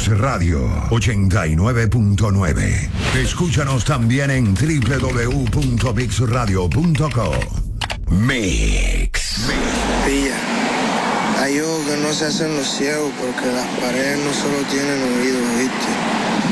Radio 89.9. Escúchanos también en www.mixradio.co. Mix. Pilla, hay ojos que no se hacen los ciegos porque las paredes no solo tienen oídos, ¿viste?